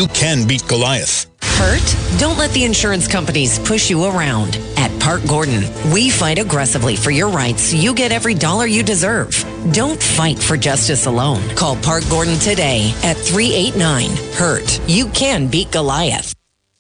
you can beat Goliath. Hurt? Don't let the insurance companies push you around. At Park Gordon, we fight aggressively for your rights so you get every dollar you deserve. Don't fight for justice alone. Call Park Gordon today at 389-HURT. You can beat Goliath.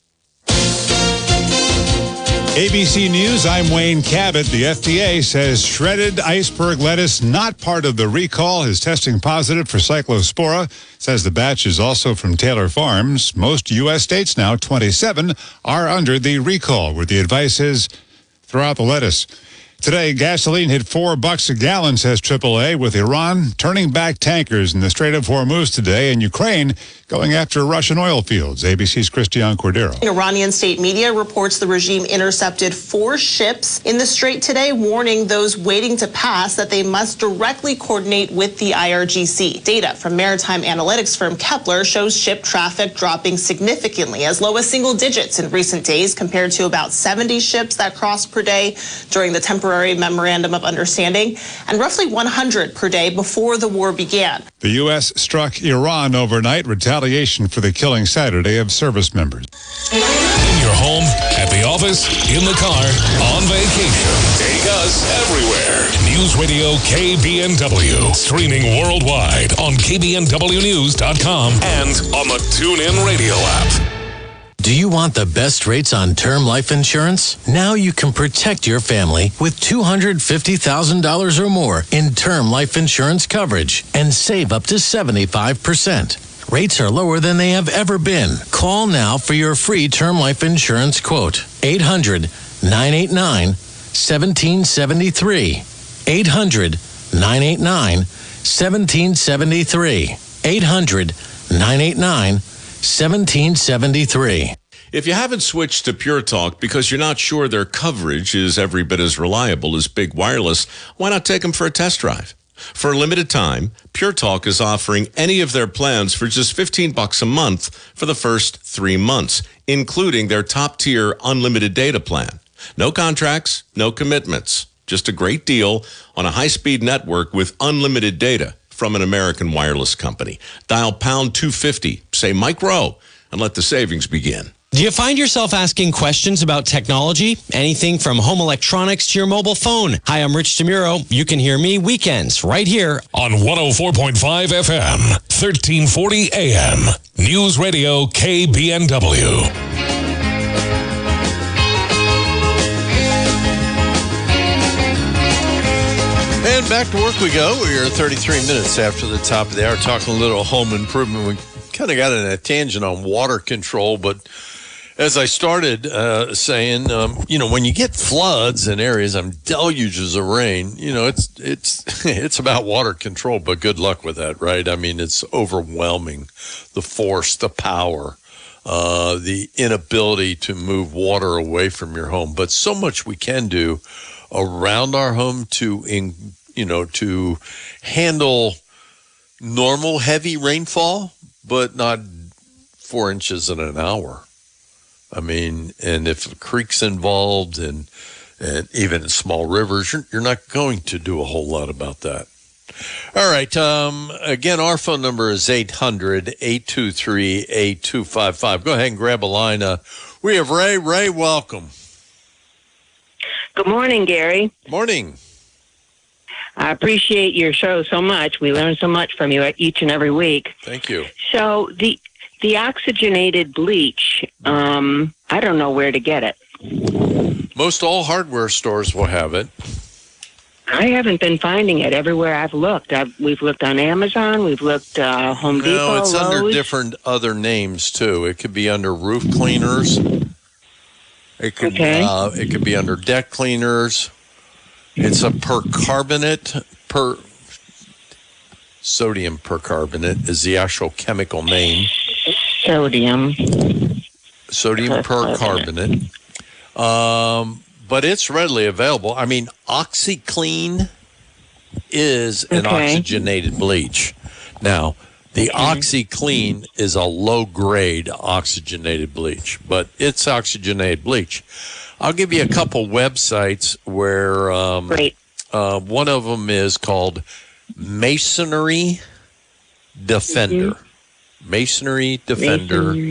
ABC News, I'm Wayne Cabot. The FDA says shredded iceberg lettuce not part of the recall is testing positive for cyclospora. Says the batch is also from Taylor Farms. Most U.S. states now, 27, are under the recall, where the advice is throw out the lettuce. Today, gasoline hit $4 a gallon, says AAA, with Iran turning back tankers in the Strait of Hormuz today and Ukraine going after Russian oil fields. ABC's Christiane Cordero. Iranian state media reports the regime intercepted 4 ships in the Strait today, warning those waiting to pass that they must directly coordinate with the IRGC. Data from maritime analytics firm Kepler shows ship traffic dropping significantly, as low as single digits in recent days, compared to about 70 ships that crossed per day during the temporary memorandum of understanding, and roughly 100 per day before the war began. The U.S. struck Iran overnight, retaliation for the killing Saturday of service members. In your home, at the office, in the car, on vacation. Take us everywhere. News Radio KBNW. Streaming worldwide on KBNWnews.com and on the TuneIn Radio app. Do you want the best rates on term life insurance? Now you can protect your family with $250,000 or more in term life insurance coverage and save up to 75%. Rates are lower than they have ever been. Call now for your free term life insurance quote. 800-989-1773. 800-989-1773. 800-989-1773. If you haven't switched to Pure Talk because you're not sure their coverage is every bit as reliable as Big Wireless, why not take them for a test drive? For a limited time, Pure Talk is offering any of their plans for just $15 a month for the first 3 months, including their top-tier unlimited data plan. No contracts, no commitments. Just a great deal on a high-speed network with unlimited data from an American wireless company. Dial pound 250, say Mike Rowe, and let the savings begin. Do you find yourself asking questions about technology? Anything from home electronics to your mobile phone? Hi, I'm Rich DeMuro. You can hear me weekends right here on 104.5 FM, 1340 AM. News Radio KBNW. And back to work we go. We are 33 minutes after the top of the hour, talking a little home improvement. We kind of got in a tangent on water control, but as I started saying, when you get floods in areas, deluges of rain, it's about water control, but good luck with that, right? I mean, it's overwhelming, the force, the power, the inability to move water away from your home. But so much we can do around our home to handle normal heavy rainfall, but not 4 inches in an hour. I mean, and if a creek's involved and even in small rivers, you're not going to do a whole lot about that. All right. Again, our phone number is 800-823-8255. Go ahead and grab a line. We have Ray. Ray, welcome. Good morning, Gary. Morning. I appreciate your show so much. We learn so much from you each and every week. Thank you. So the oxygenated bleach, I don't know where to get it. Most all hardware stores will have it. I haven't been finding it everywhere I've looked. We've looked on Amazon. We've looked Home Depot. No, it's Lowe's. under different other names, too. It could be under roof cleaners. It could be under deck cleaners. It's a percarbonate. Sodium percarbonate is the actual chemical name. Sodium percarbonate. But it's readily available. I mean, OxyClean is an oxygenated bleach. Now, the OxyClean is a low-grade oxygenated bleach, but it's oxygenated bleach. I'll give you a couple websites where one of them is called Masonry Defender. Masonry Defender.